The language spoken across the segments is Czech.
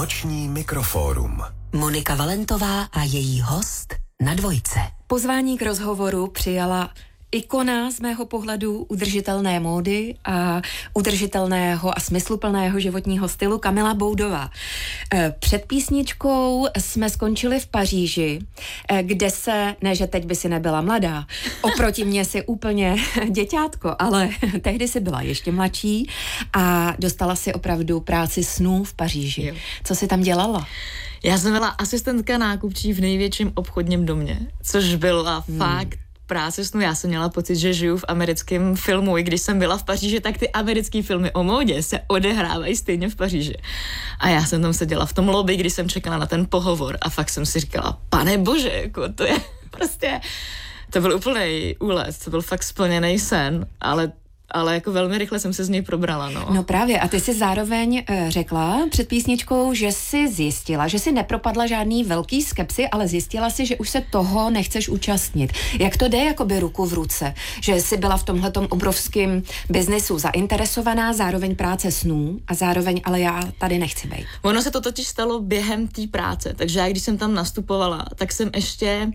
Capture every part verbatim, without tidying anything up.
Noční mikrofórum. Monika Valentová a její host na Dvojce. Pozvání k rozhovoru přijala ikona z mého pohledu udržitelné módy a udržitelného a smysluplného životního stylu Kamila Boudová. Před písničkou jsme skončili v Paříži, kde se, ne že teď by si nebyla mladá, oproti mně si úplně děťátko, ale tehdy si byla ještě mladší a dostala si opravdu práci snů v Paříži. Jo. Co jsi tam dělala? Já jsem byla asistentka nákupčí v největším obchodním domě, což byla hmm. fakt práce snu. Já jsem měla pocit, že žiju v americkém filmu. I když jsem byla v Paříži, tak ty americké filmy o módě se odehrávají stejně v Paříži. A já jsem tam seděla v tom lobby, když jsem čekala na ten pohovor a fakt jsem si říkala, pane bože, jako to je prostě, to byl úplný úlet, to byl fakt splněný sen, ale ale jako velmi rychle jsem se z něj probrala, no. No právě, a ty jsi zároveň e, řekla před písničkou, že jsi zjistila, že jsi nepropadla žádný velký skepsi, ale zjistila si, že už se toho nechceš účastnit. Jak to jde jakoby ruku v ruce? Že jsi byla v tomhletom obrovském biznesu zainteresovaná, zároveň práce snů a zároveň, ale já tady nechci být. Ono se to totiž stalo během té práce, takže já když jsem tam nastupovala, tak jsem ještě...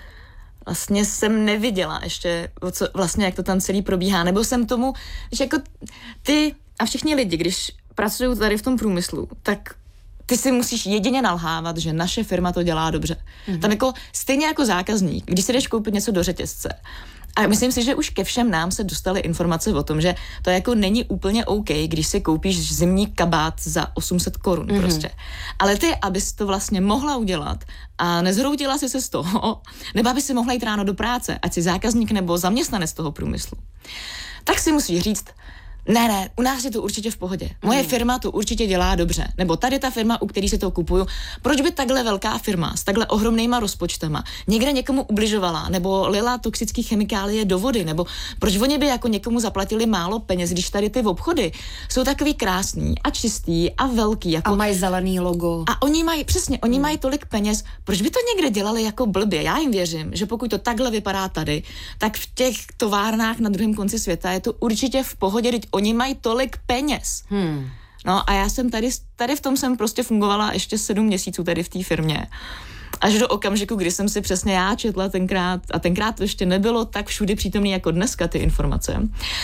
Vlastně jsem neviděla ještě, co, vlastně jak to tam celý probíhá, nebo jsem tomu, že jako ty a všichni lidi, když pracují tady v tom průmyslu, tak ty si musíš jedině nalhávat, že naše firma to dělá dobře. Mm-hmm. Tam jako stejně jako zákazník, když si jdeš koupit něco do řetězce, a myslím si, že už ke všem nám se dostaly informace o tom, že to jako není úplně OK, když si koupíš zimní kabát za osm set korun mm-hmm. prostě. Ale ty, abys to vlastně mohla udělat a nezhroutila si se z toho, nebo aby si mohla jít ráno do práce, ať si zákazník nebo zaměstnanec toho průmyslu, tak si musíš říct, ne, ne, u nás je to určitě v pohodě. Moje mm. firma to určitě dělá dobře. Nebo tady ta firma, u který si to kupuju, proč by takhle velká firma s takhle ohromnýma rozpočtama někde někomu ubližovala, nebo lila toxické chemikálie do vody, nebo proč oni by jako někomu zaplatili málo peněz, když tady ty obchody jsou takový krásný a čistý a velký. Jako... A mají zelený logo. A oni mají, přesně, oni mm. mají tolik peněz, proč by to někde dělali jako blbě? Já jim věřím, že pokud to takhle vypadá tady, tak v těch továrnách na druhém konci světa je to určitě v pohodě, oni mají tolik peněz. Hmm. No a já jsem tady, tady v tom jsem prostě fungovala ještě sedm měsíců tady v té firmě. Až do okamžiku, kdy jsem si přesně já četla tenkrát, a tenkrát to ještě nebylo tak všudy přítomný jako dneska ty informace,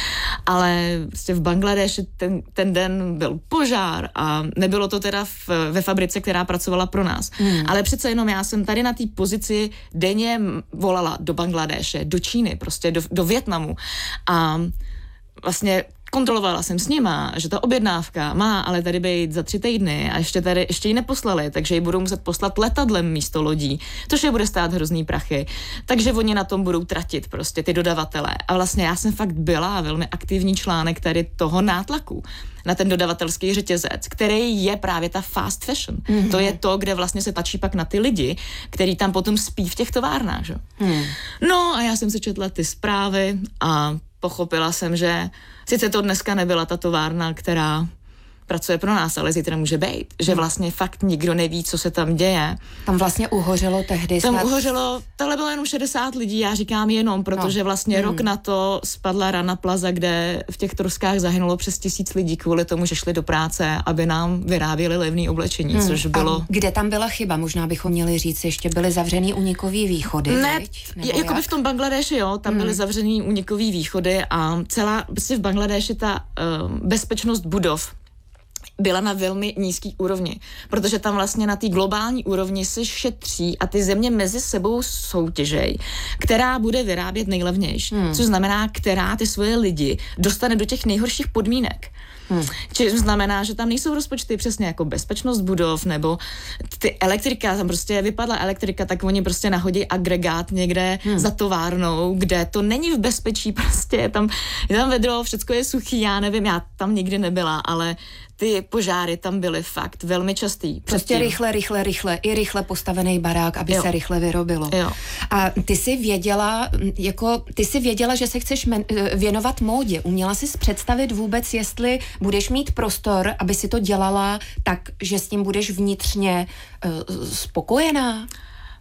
ale prostě v Bangladeši ten, ten den byl požár a nebylo to teda v, ve fabrice, která pracovala pro nás. Hmm. Ale přece jenom já jsem tady na té pozici denně volala do Bangladeše, do Číny, prostě do, do Vietnamu a vlastně kontrolovala jsem s nima, že ta objednávka má ale tady být za tři týdny a ještě tady ještě ji neposlali, takže ji budou muset poslat letadlem místo lodí, což je bude stát hrozný prachy. Takže oni na tom budou tratit prostě ty dodavatelé. A vlastně já jsem fakt byla velmi aktivní článek tady toho nátlaku na ten dodavatelský řetězec, který je právě ta fast fashion. Mm-hmm. To je to, kde vlastně se tačí pak na ty lidi, který tam potom spí v těch továrnách. Že? Mm. No a já jsem si četla ty zprávy a pochopila jsem, že sice to dneska nebyla ta továrna, která pracuje pro nás, ale zítra může být. Že vlastně fakt nikdo neví, co se tam děje. Tam vlastně uhořelo tehdy. Tam snad... uhořelo, tohle bylo jenom šedesát lidí, já říkám jenom, protože no. vlastně hmm. rok na to spadla Rana Plaza, kde v těch troskách zahynulo přes tisíc lidí kvůli tomu, že šli do práce, aby nám vyráběli levné oblečení, hmm. což bylo... A kde tam byla chyba? Možná bychom měli říct, ještě byly zavřený únikový východy. Ne, jako by v tom Bangladeši, jo, tam hmm. byly zavřený únikový východy a celá, prostě v Bangladeši ta uh, bezpečnost budov byla na velmi nízký úrovni, protože tam vlastně na té globální úrovni se šetří a ty země mezi sebou soutěžej, která bude vyrábět nejlevnější, hmm. což znamená, která ty svoje lidi dostane do těch nejhorších podmínek. Hmm. Což znamená, že tam nejsou rozpočty přesně jako bezpečnost budov nebo ty elektrika, tam prostě vypadla elektrika, tak oni prostě nahodí agregát někde hmm. za továrnou, kde to není v bezpečí, prostě je tam, je tam vedro, všecko je suchý, já nevím, já tam nikdy nebyla, ale ty požáry tam byly fakt velmi častý. Prostě rychle, rychle, rychle, i rychle postavený barák, aby jo. se rychle vyrobilo. Jo. A ty jsi věděla, jako, ty jsi věděla, že se chceš men, věnovat módě. Uměla jsi představit vůbec, jestli budeš mít prostor, aby si to dělala tak, že s tím budeš vnitřně uh, spokojená?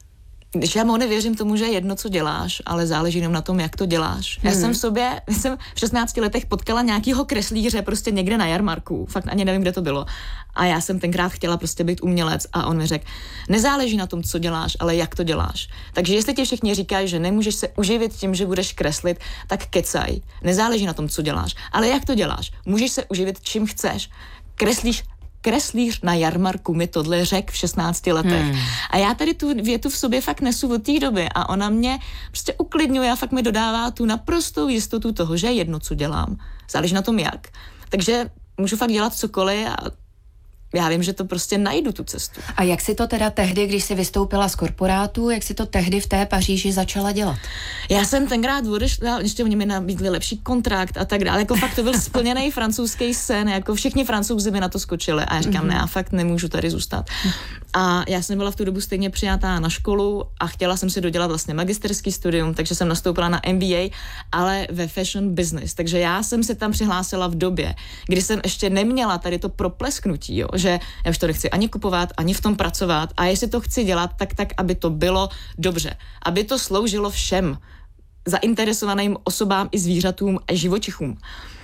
Když já moc nevěřím tomu, že je jedno, co děláš, ale záleží jenom na tom, jak to děláš. Já Hmm. jsem v sobě, já jsem v šestnácti letech potkala nějakýho kreslíře prostě někde na jarmarku, fakt ani nevím, kde to bylo. A já jsem tenkrát chtěla prostě být umělec a on mi řekl, nezáleží na tom, co děláš, ale jak to děláš. Takže jestli ti všichni říkají, že nemůžeš se uživit tím, že budeš kreslit, tak kecaj. Nezáleží na tom, co děláš, ale jak to děláš. Můžeš se uživit čím chceš. Kreslíš kreslíř na jarmarku mi tohle řekl v šestnácti letech. Hmm. A já tady tu větu v sobě fakt nesu od té doby a ona mě prostě uklidňuje a fakt mi dodává tu naprostou jistotu toho, že je jedno, co dělám. Záleží na tom jak. Takže můžu fakt dělat cokoliv a já vím, že to prostě najdu tu cestu. A jak si to teda tehdy, když jsi vystoupila z korporátu, jak si to tehdy v té Paříži začala dělat? Já jsem tenkrát odešla, ještě oni mi nabídli lepší kontrakt a tak dále. Jako fakt to byl splněný francouzský sen, jako všichni Francouzi mi na to skočili a já říkám, mm-hmm. ne, já fakt nemůžu tady zůstat. A já jsem byla v tu dobu stejně přijatá na školu a chtěla jsem si dodělat vlastně magisterský studium, takže jsem nastoupila na M B A, ale ve fashion business. Takže já jsem se tam přihlásila v době, kdy jsem ještě neměla tady to proplesknutí, jo, že já už to nechci ani kupovat, ani v tom pracovat a jestli to chci dělat, tak tak, aby to bylo dobře. Aby to sloužilo všem zainteresovaným osobám i zvířatům a živočichům.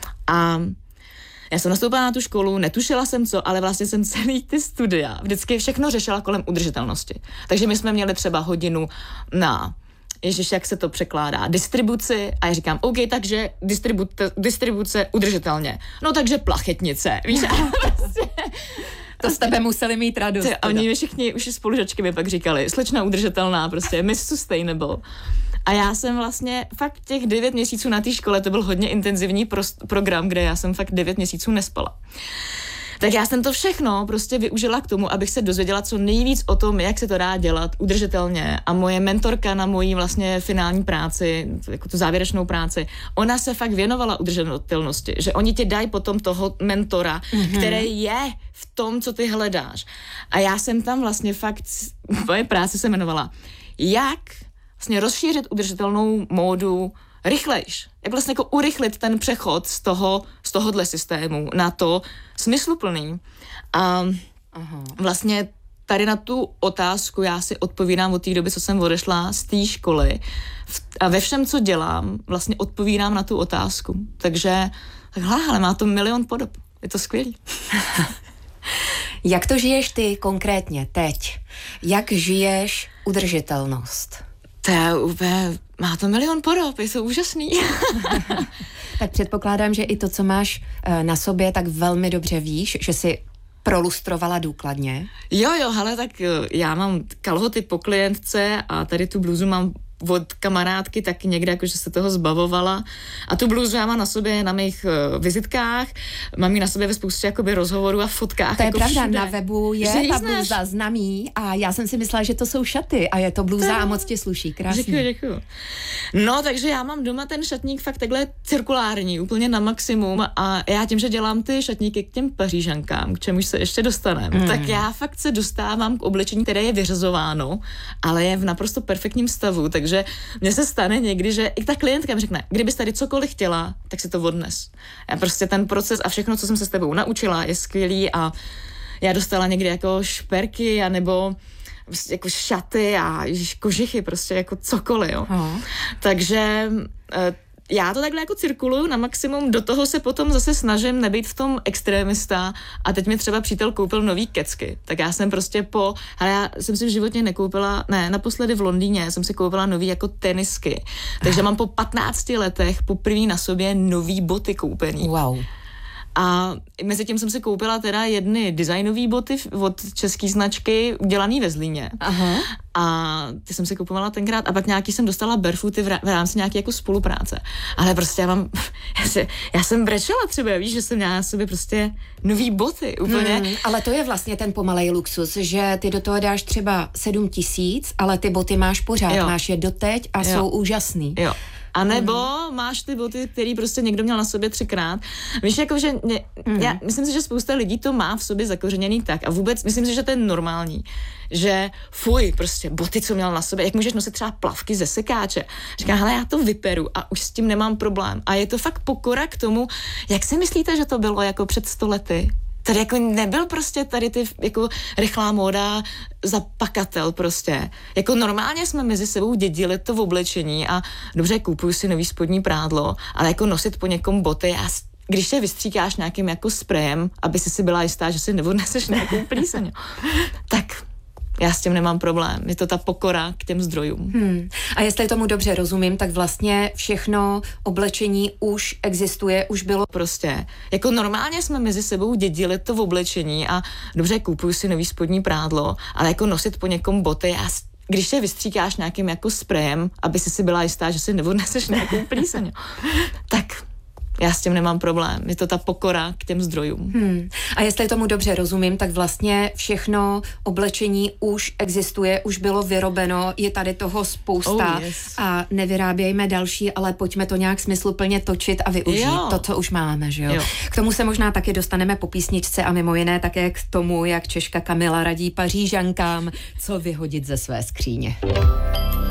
A já jsem nastoupila na tu školu, netušila jsem co, ale vlastně jsem celý ty studia vždycky všechno řešila kolem udržitelnosti. Takže my jsme měli třeba hodinu na Ježiš, jak se to překládá, distribuci a já říkám, OK, takže distribuce, distribuce udržitelně. No takže plachetnice, víš, prostě. To s tebe museli mít radost. A oni všichni už spolužačky mi pak říkali, slečna udržitelná, prostě Miss Sustainable. A já jsem vlastně fakt těch devět měsíců na té škole, to byl hodně intenzivní pro- program, kde já jsem fakt devět měsíců nespala. Tak já jsem to všechno prostě využila k tomu, abych se dozvěděla co nejvíc o tom, jak se to dá dělat udržitelně. A moje mentorka na mojí vlastně finální práci, jako tu závěrečnou práci, ona se fakt věnovala udržitelnosti, že oni ti dají potom toho mentora, mm-hmm. který je v tom, co ty hledáš. A já jsem tam vlastně fakt, moje práce se jmenovala, jak vlastně rozšířit udržitelnou módu rychlejš. Jak vlastně jako urychlit ten přechod z toho, z tohohle systému na to smysluplný. A aha. vlastně tady na tu otázku já si odpovídám od té doby, co jsem odešla z té školy a ve všem, co dělám, vlastně odpovídám na tu otázku. Takže takhle, ale má to milion podob. Je to skvělý. Jak to žiješ ty konkrétně teď? Jak žiješ udržitelnost? To je úplně, má to milion podob, je to úžasný. Tak předpokládám, že i to, co máš na sobě, tak velmi dobře víš, že jsi prolustrovala důkladně. Jo, jo, hele, tak já mám kalhoty po klientce a tady tu blůzu mám od kamarádky taky někde, jakože se toho zbavovala. A tu blůzu já mám na sobě na mých uh, vizitkách, mám ji na sobě ve spoustě jakoby rozhovorů a fotkách. To je jako pravda, všude. na webu je že ta znáš. blůza známý a já jsem si myslela, že to jsou šaty a je to blůza a moc ti sluší, krásně. Děkuji, děkuji. No, takže já mám doma ten šatník fakt takhle cirkulární, úplně na maximum a já tím, že dělám ty šatníky k těm Pařížankám, k čemuž se ještě dostaneme, mm. tak já fakt se dostávám k oblečení, které je vyřazováno, ale je v naprosto perfektním stavu, takže mně se stane někdy, že i ta klientka mi řekne, kdybys tady cokoliv chtěla, tak si to odnes. Já prostě ten proces a všechno, co jsem se s tebou naučila, je skvělý a já dostala někdy jako šperky a nebo prostě jako šaty a kožichy, prostě jako cokoliv, jo. Hmm. Takže já to takhle jako cirkuluju na maximum, do toho se potom zase snažím nebýt v tom extrémista a teď mi třeba přítel koupil nový kecky, tak já jsem prostě po, ale já jsem si v životě nekoupila, ne, naposledy v Londýně jsem si koupila nový jako tenisky, takže mám po patnácti letech poprvé na sobě nový boty koupený. Wow. A mezi tím jsem si koupila teda jedny designové boty od české značky, udělaný ve Zlíně. Aha. A ty jsem si kupovala tenkrát a pak nějaký jsem dostala barefooty v rámci nějaké jako spolupráce. Ale prostě já mám, já, si, já jsem brečela třeba, víš, že jsem měla na sobě prostě nový boty úplně. Hmm, ale to je vlastně ten pomalej luxus, že ty do toho dáš třeba sedm tisíc, ale ty boty máš pořád, jo. Máš je doteď a jo. Jsou úžasný. Jo. A nebo mm. máš ty boty, který prostě někdo měl na sobě třikrát. Víš, jako, že mě, mm. já myslím si, že spousta lidí to má v sobě zakořeněný tak a vůbec myslím si, že to je normální, že fuj, prostě boty, co měl na sobě, jak můžeš nosit třeba plavky ze sekáče. Říká, hele, já to vyperu a už s tím nemám problém. A je to fakt pokora k tomu, jak si myslíte, že to bylo jako před sto lety? Tady jako nebyl prostě tady ty jako rychlá móda za pakatel prostě. Jako normálně jsme mezi sebou dědili to v oblečení a dobře, kupuju si nový spodní prádlo, ale jako nosit po někom boty a když se vystříkáš nějakým jako sprejem, aby si si byla jistá, že si neodneseš nějakou plíseň, tak já s tím nemám problém. Je to ta pokora k těm zdrojům. Hmm. A jestli tomu dobře rozumím, tak vlastně všechno oblečení už existuje, už bylo prostě. Jako normálně jsme mezi sebou dědili to v oblečení a dobře, kupuju si nový spodní prádlo, ale jako nosit po někom boty a když se vystříkáš nějakým jako sprejem, aby si si byla jistá, že si neodneseš nějakou plíseň, tak já s tím nemám problém. Je to ta pokora k těm zdrojům. Hmm. A jestli tomu dobře rozumím, tak vlastně všechno oblečení už existuje, už bylo vyrobeno, je tady toho spousta oh, yes. a nevyrábějme další, ale pojďme to nějak smysluplně točit a využít jo. to, co už máme, že jo? jo. K tomu se možná taky dostaneme po písničce a mimo jiné také k tomu, jak Češka Kamila radí Pařížankám, co vyhodit ze své skříně.